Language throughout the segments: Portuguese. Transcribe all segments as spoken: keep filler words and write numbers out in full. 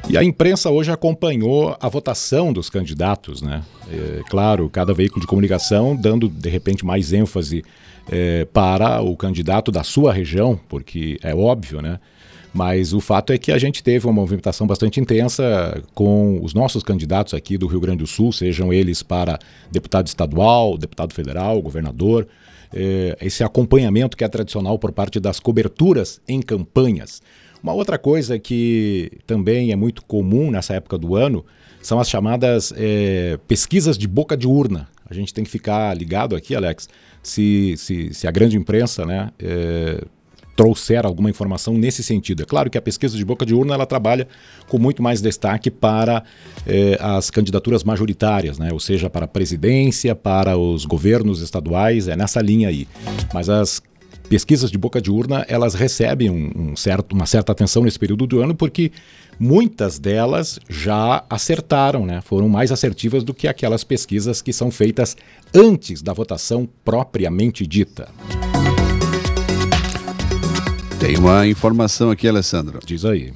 E a imprensa hoje acompanhou a votação dos candidatos, né? É, claro, cada veículo de comunicação dando, de repente, mais ênfase é, para o candidato da sua região, porque é óbvio, né? Mas o fato é que a gente teve uma movimentação bastante intensa com os nossos candidatos aqui do Rio Grande do Sul, sejam eles para deputado estadual, deputado federal, governador, é, esse acompanhamento que é tradicional por parte das coberturas em campanhas. Uma outra coisa que também é muito comum nessa época do ano são as chamadas é, pesquisas de boca de urna. A gente tem que ficar ligado aqui, Alex, se, se, se a grande imprensa, né, é, trouxer alguma informação nesse sentido. É claro que a pesquisa de boca de urna ela trabalha com muito mais destaque para é, as candidaturas majoritárias, né, ou seja, para a presidência, para os governos estaduais, é nessa linha aí. Mas as pesquisas de boca de urna, elas recebem um, um certo, uma certa atenção nesse período do ano, porque muitas delas já acertaram, né? Foram mais assertivas do que aquelas pesquisas que são feitas antes da votação propriamente dita. Tem uma informação aqui, Alessandro. Diz aí.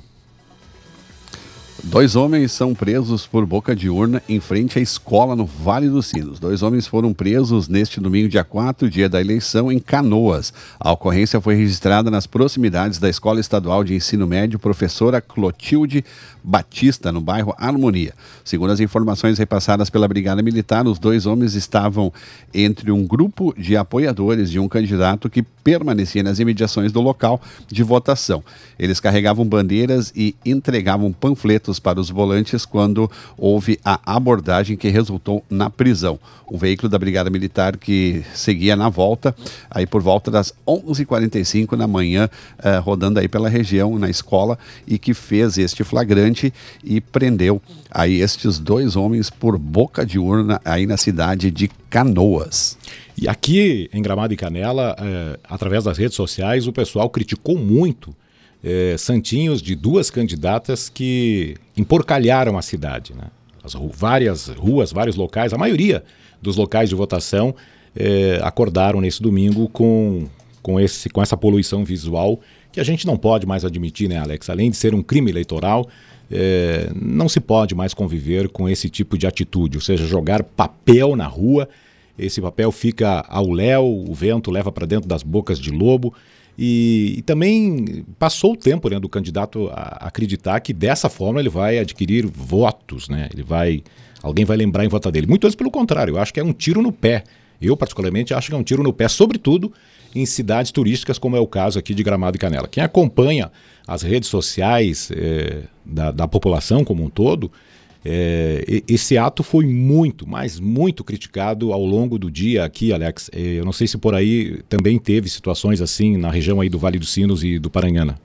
Dois homens são presos por boca de urna em frente à escola no Vale dos Sinos. Dois homens foram presos neste domingo, dia quatro, dia da eleição, em Canoas. A ocorrência foi registrada nas proximidades da Escola Estadual de Ensino Médio Professora Clotilde Batista, no bairro Harmonia. Segundo as informações repassadas pela Brigada Militar, os dois homens estavam entre um grupo de apoiadores de um candidato que permanecia nas imediações do local de votação. Eles carregavam bandeiras e entregavam panfletos para os volantes quando houve a abordagem que resultou na prisão. Um veículo da Brigada Militar que seguia na volta, aí por volta das onze e quarenta e cinco da manhã, eh, rodando aí pela região, na escola, e que fez este flagrante e prendeu aí estes dois homens por boca de urna aí na cidade de Canoas. E aqui em Gramado e Canela, eh, através das redes sociais, o pessoal criticou muito eh, santinhos de duas candidatas que emporcalharam a cidade, né? As ru- várias ruas, vários locais, a maioria dos locais de votação eh, acordaram nesse domingo com, com, esse, com essa poluição visual que a gente não pode mais admitir, né, Alex? Além de ser um crime eleitoral, eh, não se pode mais conviver com esse tipo de atitude, ou seja, jogar papel na rua. Esse papel fica ao léu, o vento leva para dentro das bocas de lobo. E, e também passou o tempo, né, do candidato a acreditar que dessa forma ele vai adquirir votos, né? Ele vai, alguém vai lembrar em votar dele. Muito antes pelo contrário, eu acho que é um tiro no pé. Eu particularmente acho que é um tiro no pé, sobretudo em cidades turísticas, como é o caso aqui de Gramado e Canela. Quem acompanha as redes sociais eh, da, da população como um todo, É, esse ato foi muito, mas muito criticado ao longo do dia aqui, Alex. É, eu não sei se por aí também teve situações assim na região aí do Vale dos Sinos e do Paranhana.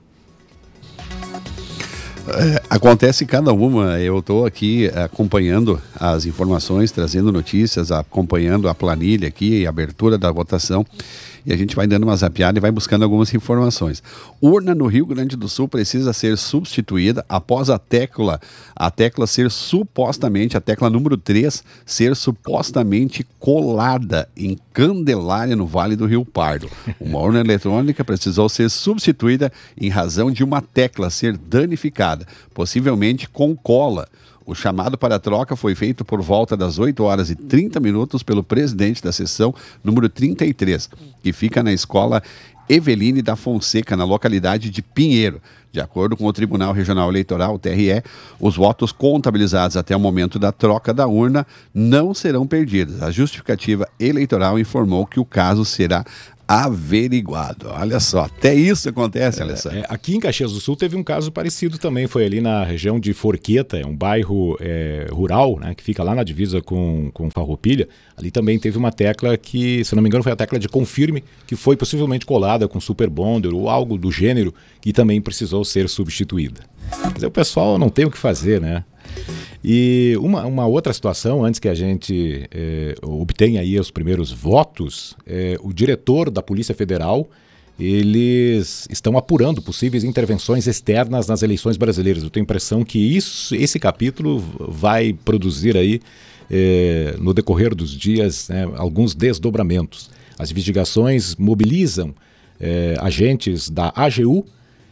É, acontece cada uma. Eu estou aqui acompanhando as informações, trazendo notícias, acompanhando a planilha aqui, a abertura da votação. E a gente vai dando uma zapeada e vai buscando algumas informações. Urna no Rio Grande do Sul precisa ser substituída após a tecla, a tecla ser supostamente, a tecla número três, ser supostamente colada em Candelária, no Vale do Rio Pardo. Uma urna eletrônica precisou ser substituída em razão de uma tecla ser danificada, possivelmente com cola. O chamado para a troca foi feito por volta das oito horas e trinta minutos pelo presidente da seção número trinta e três, que fica na escola Eveline da Fonseca, na localidade de Pinheiro. De acordo com o Tribunal Regional Eleitoral, o T R E, os votos contabilizados até o momento da troca da urna não serão perdidos. A justificativa eleitoral informou que o caso será averiguado. Olha só, até isso acontece, Alessandro. É, é, aqui em Caxias do Sul teve um caso parecido também, foi ali na região de Forqueta, é um bairro é, rural, né, que fica lá na divisa com, com Farroupilha. Ali também teve uma tecla que, se não me engano, foi a tecla de confirme, que foi possivelmente colada com super bonder ou algo do gênero, que também precisou ser substituída. Mas o pessoal não tem o que fazer, né? E uma, uma outra situação, antes que a gente é, obtenha aí os primeiros votos, é, o diretor da Polícia Federal, eles estão apurando possíveis intervenções externas nas eleições brasileiras. Eu tenho a impressão que isso, esse capítulo vai produzir aí, é, no decorrer dos dias, né, alguns desdobramentos. As investigações mobilizam é, agentes da A G U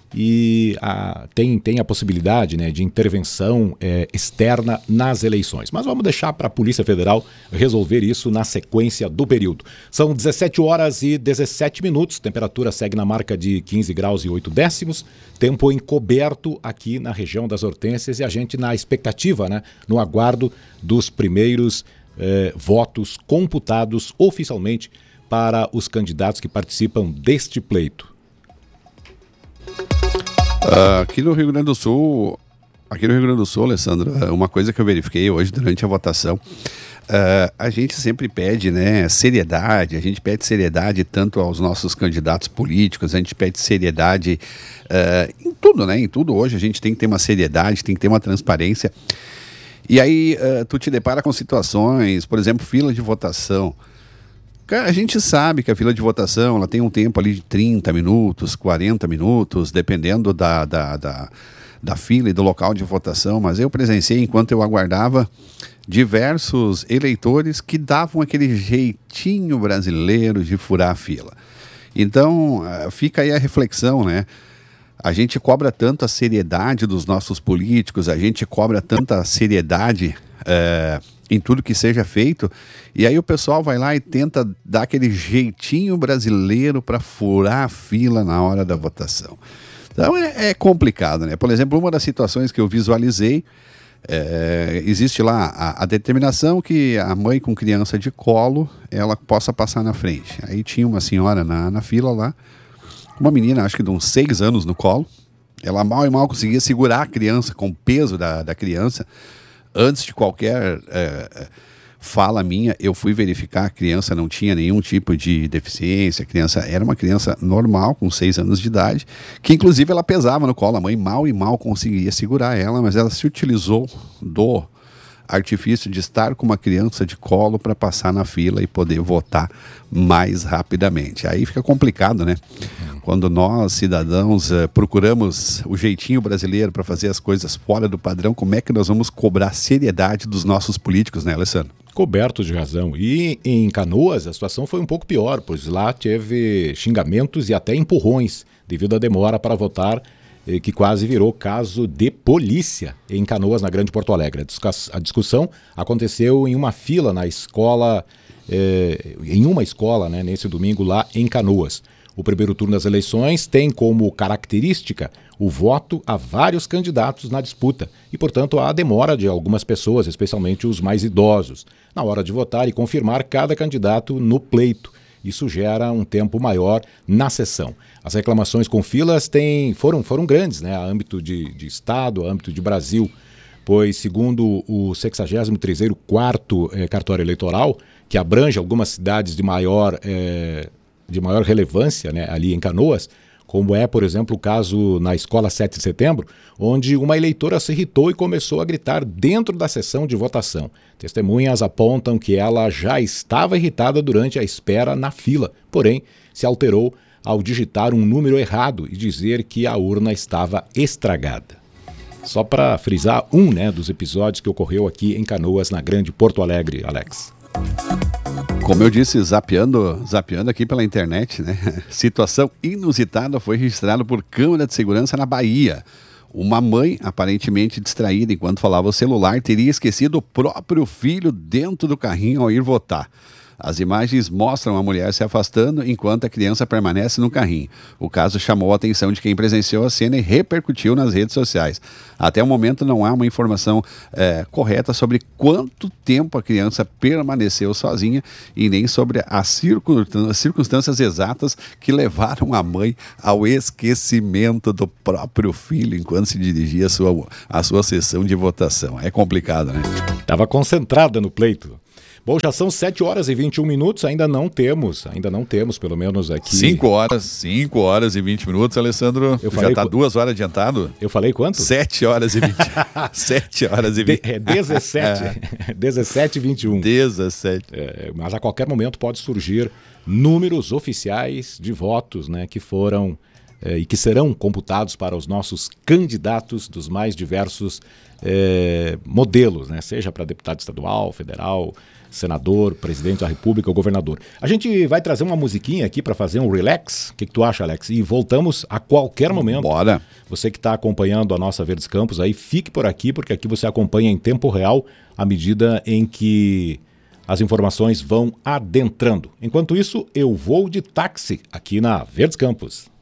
e a, tem, tem a possibilidade, né, de intervenção é, externa nas eleições. Mas vamos deixar para a Polícia Federal resolver isso na sequência do período. São dezessete horas e dezessete minutos, temperatura segue na marca de quinze graus e oito décimos, tempo encoberto aqui na região das Hortênsias e a gente na expectativa, né, no aguardo dos primeiros eh, votos computados oficialmente para os candidatos que participam deste pleito. Uh, aqui no Rio Grande do Sul, aqui no Rio Grande do Sul, Alessandro, uma coisa que eu verifiquei hoje durante a votação, uh, a gente sempre pede, né, seriedade, a gente pede seriedade tanto aos nossos candidatos políticos, a gente pede seriedade uh, em tudo, né, em tudo hoje a gente tem que ter uma seriedade, tem que ter uma transparência. E aí uh, tu te depara com situações, por exemplo, fila de votação. A gente sabe que a fila de votação ela tem um tempo ali de trinta minutos, quarenta minutos, dependendo da, da, da, da fila e do local de votação, mas eu presenciei, enquanto eu aguardava, diversos eleitores que davam aquele jeitinho brasileiro de furar a fila. Então, fica aí a reflexão, né? A gente cobra tanto a seriedade dos nossos políticos, a gente cobra tanta seriedade é, em tudo que seja feito, e aí o pessoal vai lá e tenta dar aquele jeitinho brasileiro para furar a fila na hora da votação. Então é, é complicado, né? Por exemplo, uma das situações que eu visualizei, é, existe lá a, a determinação que a mãe com criança de colo, ela possa passar na frente. Aí tinha uma senhora na, na fila lá, uma menina, acho que de uns seis anos no colo, ela mal e mal conseguia segurar a criança com o peso da, da criança. Antes de qualquer é, fala minha, eu fui verificar, a criança não tinha nenhum tipo de deficiência, a criança era uma criança normal, com seis anos de idade, que inclusive ela pesava no colo, a mãe mal e mal conseguia segurar ela, mas ela se utilizou do artifício de estar com uma criança de colo para passar na fila e poder votar mais rapidamente. Aí fica complicado, né? Quando nós, cidadãos, eh, procuramos o jeitinho brasileiro para fazer as coisas fora do padrão, como é que nós vamos cobrar seriedade dos nossos políticos, né, Alessandro? Coberto de razão. E em Canoas a situação foi um pouco pior, pois lá teve xingamentos e até empurrões devido à demora para votar, que quase virou caso de polícia em Canoas, na Grande Porto Alegre. A discussão aconteceu em uma fila na escola, eh, em uma escola, né, nesse domingo lá em Canoas. O primeiro turno das eleições tem como característica o voto a vários candidatos na disputa e, portanto, a demora de algumas pessoas, especialmente os mais idosos, na hora de votar e confirmar cada candidato no pleito. Isso gera um tempo maior na sessão. As reclamações com filas têm, foram, foram grandes, né, a âmbito de, de Estado, a âmbito de Brasil, pois, segundo o sexagésimo terceiro quarto eh, cartório eleitoral, que abrange algumas cidades de maior, eh, de maior relevância, né, ali em Canoas, como é, por exemplo, o caso na Escola sete de Setembro, onde uma eleitora se irritou e começou a gritar dentro da sessão de votação. Testemunhas apontam que ela já estava irritada durante a espera na fila, porém se alterou ao digitar um número errado e dizer que a urna estava estragada. Só para frisar um, né, dos episódios que ocorreu aqui em Canoas, na Grande Porto Alegre, Alex. Como eu disse, zapeando, zapeando aqui pela internet, né? Situação inusitada foi registrada por câmera de segurança na Bahia. Uma mãe, aparentemente distraída enquanto falava o celular, teria esquecido o próprio filho dentro do carrinho ao ir votar. As imagens mostram a mulher se afastando enquanto a criança permanece no carrinho. O caso chamou a atenção de quem presenciou a cena e repercutiu nas redes sociais. Até o momento não há uma informação é, correta sobre quanto tempo a criança permaneceu sozinha e nem sobre as circunstâncias exatas que levaram a mãe ao esquecimento do próprio filho enquanto se dirigia à sua, à sua sessão de votação. É complicado, né? Estava concentrada no pleito. Bom, já são sete horas e vinte e um minutos, ainda não temos, ainda não temos, pelo menos aqui... cinco horas, cinco horas e vinte minutos, Alessandro. Eu já está qu... duas horas adiantado? Eu falei quanto? sete horas e vinte. sete horas e vinte. De, é dezessete. É. dezessete e vinte e um. dezessete. É, mas a qualquer momento pode surgir números oficiais de votos, né, que foram eh, e que serão computados para os nossos candidatos dos mais diversos eh, modelos, né? Seja para deputado estadual, federal, senador, presidente da República ou governador. A gente vai trazer uma musiquinha aqui para fazer um relax. O que, que tu acha, Alex? E voltamos a qualquer momento. Bora! Você que está acompanhando a nossa Verdes Campos aí, fique por aqui, porque aqui você acompanha em tempo real à medida em que as informações vão adentrando. Enquanto isso, eu vou de táxi aqui na Verdes Campos.